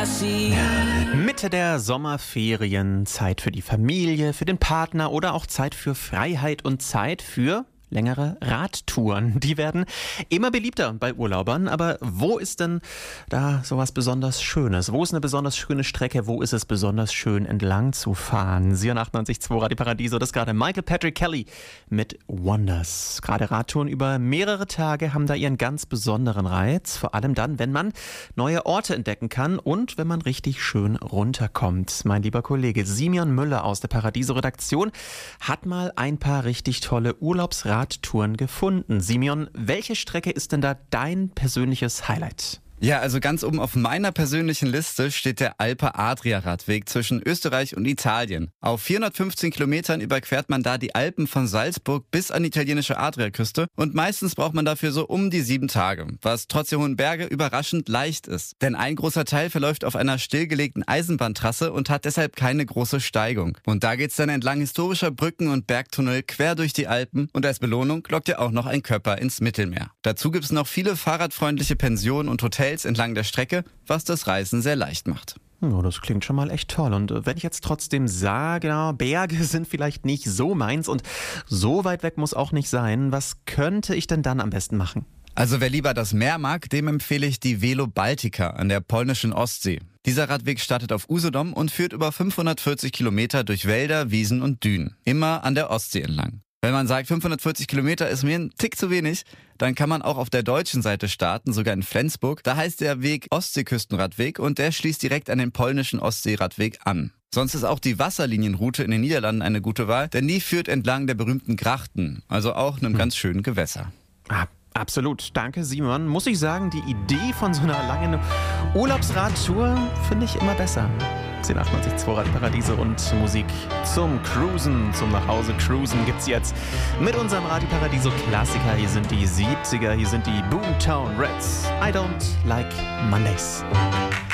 Mitte der Sommerferien, Zeit für die Familie, für den Partner oder auch Zeit für Freiheit und Zeit für längere Radtouren. Die werden immer beliebter bei Urlaubern. Aber wo ist denn da sowas besonders Schönes? Wo ist eine besonders schöne Strecke? Wo ist es besonders schön entlang zu fahren? Sie an 98.2 Radio Paradiso, das ist gerade Michael Patrick Kelly mit Wonders. Gerade Radtouren über mehrere Tage haben da ihren ganz besonderen Reiz. Vor allem dann, wenn man neue Orte entdecken kann und wenn man richtig schön runterkommt. Mein lieber Kollege Simeon Müller aus der Paradiso-Redaktion hat mal ein paar richtig tolle Urlaubsradtouren gefunden. Simeon, welche Strecke ist denn da dein persönliches Highlight? Ja, also ganz oben auf meiner persönlichen Liste steht der Alpe-Adria-Radweg zwischen Österreich und Italien. Auf 415 Kilometern überquert man da die Alpen von Salzburg bis an die italienische Adriaküste und meistens braucht man dafür so um die 7 Tage, was trotz der hohen Berge überraschend leicht ist. Denn ein großer Teil verläuft auf einer stillgelegten Eisenbahntrasse und hat deshalb keine große Steigung. Und da geht's dann entlang historischer Brücken und Bergtunnel quer durch die Alpen und als Belohnung lockt ja auch noch ein Köpper ins Mittelmeer. Dazu gibt's noch viele fahrradfreundliche Pensionen und Hotels entlang der Strecke, was das Reisen sehr leicht macht. Oh, das klingt schon mal echt toll. Und wenn ich jetzt trotzdem sage, Berge sind vielleicht nicht so meins und so weit weg muss auch nicht sein, was könnte ich denn dann am besten machen? Also wer lieber das Meer mag, dem empfehle ich die Velo Baltica an der polnischen Ostsee. Dieser Radweg startet auf Usedom und führt über 540 Kilometer durch Wälder, Wiesen und Dünen. Immer an der Ostsee entlang. Wenn man sagt, 540 Kilometer ist mir ein Tick zu wenig, dann kann man auch auf der deutschen Seite starten, sogar in Flensburg. Da heißt der Weg Ostseeküstenradweg und der schließt direkt an den polnischen Ostseeradweg an. Sonst ist auch die Wasserlinienroute in den Niederlanden eine gute Wahl, denn die führt entlang der berühmten Grachten, also auch einem ganz schönen Gewässer. Absolut, danke Simon. Muss ich sagen, die Idee von so einer langen Urlaubsradtour finde ich immer besser. 1098.2 Radio Paradiso und Musik zum Cruisen, zum Nachhause-Cruisen gibt's jetzt mit unserem Radio Paradiso Klassiker. Hier sind die 70er, hier sind die Boomtown Rats. I don't like Mondays.